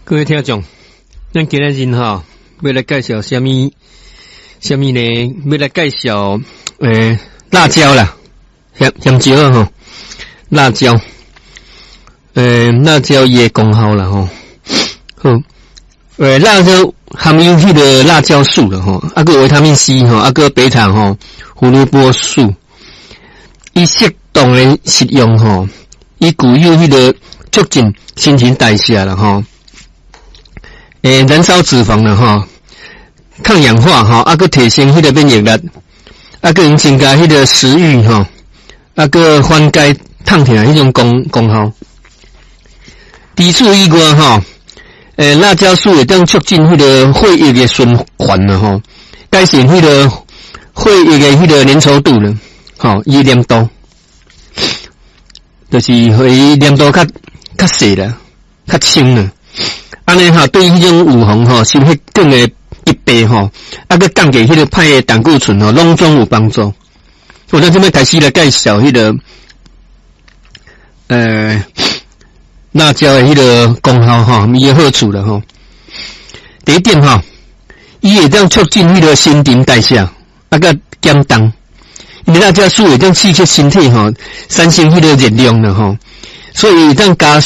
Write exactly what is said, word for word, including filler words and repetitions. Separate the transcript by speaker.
Speaker 1: 各位听众，咱今日人哈要来介绍什么？什么呢？要来介绍诶、呃、辣椒啦，香香蕉哈，辣椒，诶、呃、辣椒伊诶功效啦吼，好，诶辣椒含有迄个辣椒素啦吼，啊个维他命 C 吼，啊个贝塔吼，胡萝卜素，伊适当诶食用吼，伊具有迄个促进新陈代谢啦吼。诶，燃烧脂肪了哈，抗氧化哈，啊个提升迄个免疫力，啊个能增加迄个食欲哈，啊个缓解痛痛迄种功功效。除此以外哈，诶辣椒素会当促进迄个血液的循环了哈，改善迄个血液的迄个粘稠度了，吼，伊粘度，就是会粘度较较细了，较轻了。安尼哈，对迄种乳房吼，心血管的一倍吼，啊个降低迄个歹的胆固醇吼，拢总有帮助。我咱这边开始来介绍迄个，呃，辣椒的迄个功效吼，伊的好处了吼。第一点吼，伊会当促进迄个新陈代谢，啊个减重。因为辣椒素会当刺激身体吼，产生迄个热量了吼，所以会当加